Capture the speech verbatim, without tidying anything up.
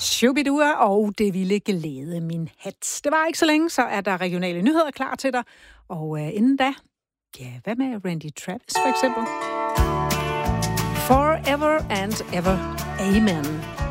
Shubidua og det ville glæde min hat. Det var ikke så længe, så er der regionale nyheder klar til dig. Og uh, inden da, ja, hvad med Randy Travis for eksempel? Forever and ever, amen.